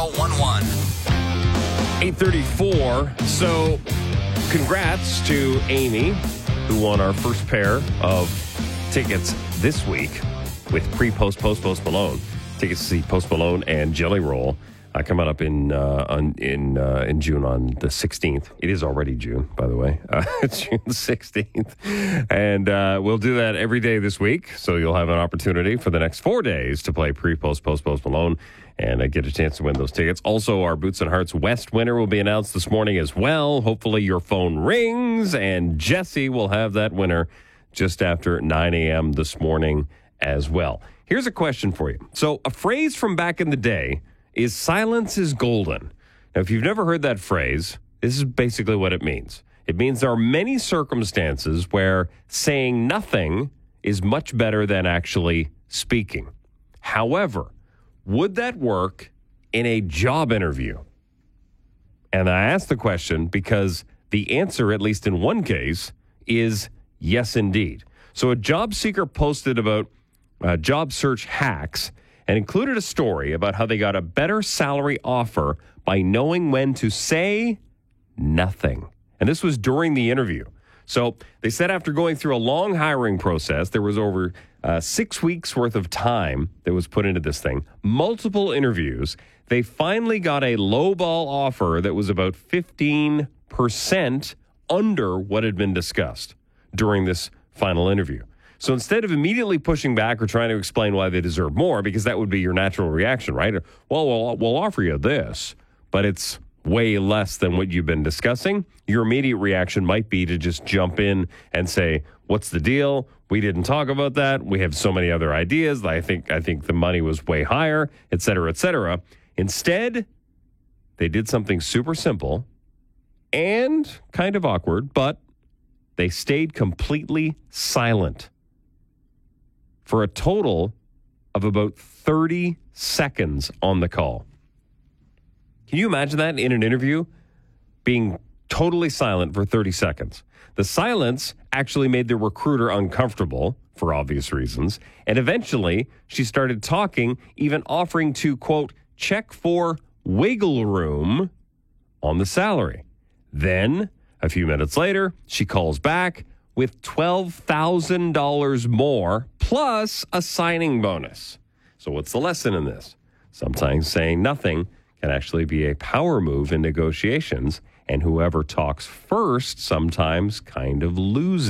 1011. 8:34. So, congrats to Amy, who won our first pair of tickets this week with Post Malone. Tickets to see Post Malone and Jelly Roll coming up in June on the 16th. It is already June, by the way. It's June 16th. And we'll do that every day this week. So you'll have an opportunity for the next 4 days to play Post Malone and get a chance to win those tickets. Also, our Boots and Hearts West winner will be announced this morning as well. Hopefully your phone rings, and Jesse will have that winner just after 9 a.m. this morning as well. Here's a question for you. So a phrase from back in the day is silence is golden. Now, if you've never heard that phrase, this is basically what it means. It means there are many circumstances where saying nothing is much better than actually speaking. However, would that work in a job interview? And I ask the question because the answer, at least in one case, is yes, indeed. So a job seeker posted about job search hacks and included a story about how they got a better salary offer by knowing when to say nothing. And this was during the interview. So they said after going through a long hiring process, there was over 6 weeks worth of time that was put into this thing, multiple interviews. They finally got a lowball offer that was about 15% under what had been discussed during this final interview. So instead of immediately pushing back or trying to explain why they deserve more, because that would be your natural reaction, right? Well, we'll offer you this, but it's way less than what you've been discussing. Your immediate reaction might be to just jump in and say, what's the deal? We didn't talk about that. We have so many other ideas. I think the money was way higher, et cetera, et cetera. Instead, they did something super simple and kind of awkward, but they stayed completely silent for a total of about 30 seconds on the call. Can you imagine that in an interview? Being totally silent for 30 seconds. The silence actually made the recruiter uncomfortable for obvious reasons. And eventually, she started talking, even offering to, quote, check for wiggle room on the salary. Then, a few minutes later, she calls back with $12,000 more plus a signing bonus. So what's the lesson in this? Sometimes saying nothing can actually be a power move in negotiations, and whoever talks first sometimes kind of loses.